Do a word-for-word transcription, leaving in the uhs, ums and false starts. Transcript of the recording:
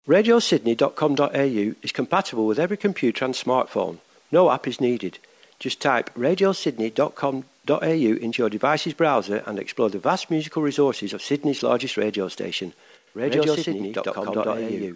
radio sydney dot com dot a u is compatible with every computer and smartphone. No app is needed. Just type radio sydney dot com dot a u into your device's browser and explore the vast musical resources of Sydney's largest radio station, radio sydney dot com dot a u.